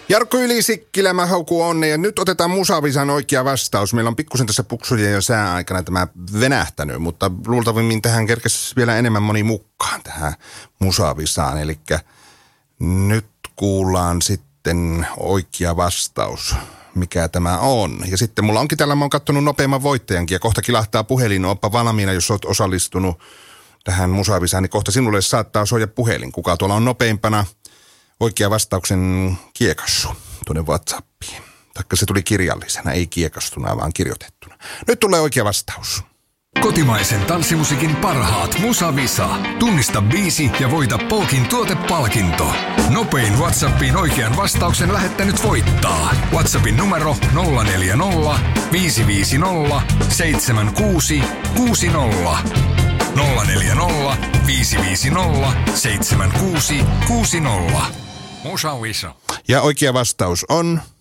Jarkko Yli-Sikkilä, mä haukuu onne ja nyt otetaan Musavisan oikea vastaus. Meillä on pikkusen tässä puksujen ja sääaikana tämä venähtänyt, mutta luultavimmin tähän kerkesi vielä enemmän moni mukaan tähän Musavisaan. Eli nyt kuullaan sitten oikea vastaus, mikä tämä on. Ja sitten mulla onkin täällä, mä oon kattonut nopeamman voittajankin ja kohta kilahtaa puhelin. Oppa valmiina, jos oot osallistunut tähän Musavisaan, niin kohta sinulle saattaa soida puhelin. Kuka tuolla on nopeimpana oikea vastauksen kiekassu tuonne WhatsAppiin. Taikka se tuli kirjallisena, ei kiekastuna, vaan kirjoitettuna. Nyt tulee oikea vastaus. Kotimaisen tanssimusiikin parhaat Musavisa. Tunnista biisi ja voita Polkin tuotepalkinto. Nopein WhatsAppiin oikean vastauksen lähettänyt voittaa. WhatsAppin numero 040 550 7660. 040 550 7660. Musavisa. Ja oikea vastaus on